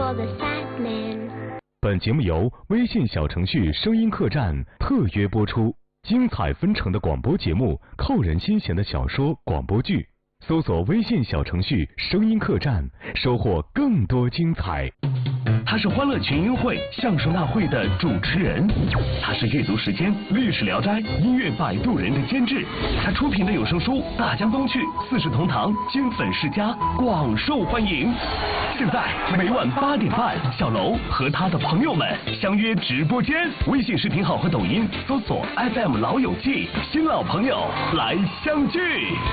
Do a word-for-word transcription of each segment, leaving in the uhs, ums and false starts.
for the sadness。 本节目由微信小程序声音客栈特约播出，精彩纷呈的广播节目，扣人心弦的小说广播剧，搜索微信小程序声音客栈，收获更多精彩。 他是欢乐群英会相声大会的主持人，他是阅读时间历史聊斋音乐摆渡人的监制，他出品的有声书《大江东去》《四世同堂》金粉世家广受欢迎。现在每晚八点半，小楼和他的朋友们相约直播间，微信视频号和抖音搜索 F M 老友记，新老朋友来相聚。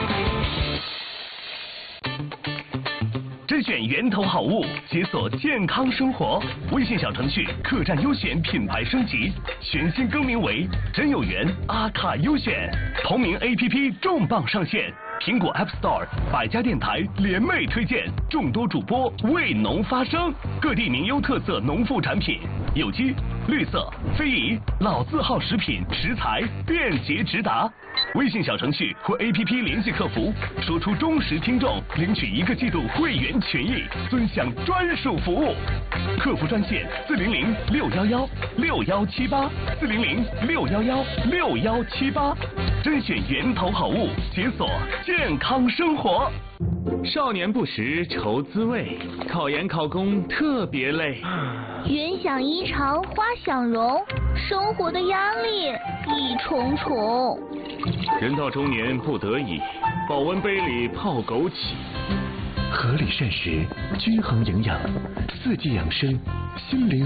甄选源头好物，解锁健康生活。微信小程序客栈优选品牌升级，全新更名为真有缘阿卡优选。同名 A P P 重磅上线，苹果 App Store、百家电台联袂推荐，众多主播为农发声，各地名优特色农副产品，有机、绿色、非遗、老字号食品食材便捷直达。微信小程序或 A P P 联系客服，说出忠实听众，领取一个季度会员权益，尊享专属服务。客服专线四零零六幺幺六幺七八四零零六幺幺六幺七八，甄选源头好物，解锁健康生活。 少年不识愁滋味，考研考公特别累。 云想衣裳花想容，生活的压力一重重。 人到中年不得已，保温杯里泡枸杞。 合理膳食，均衡营养，四季养生，心灵。